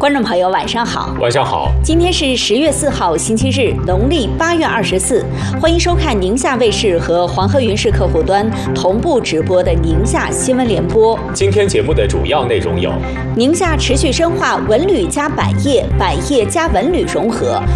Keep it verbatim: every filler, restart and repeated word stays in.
观众朋友，晚上好。 晚上好。 今天是十月四号，星期日，农历八月二十四。欢迎收看宁夏卫视和黄河云视客户端同步直播的宁夏新闻联播。 今天节目的主要内容有： 宁夏持续深化文旅加百业、百业加文旅融合，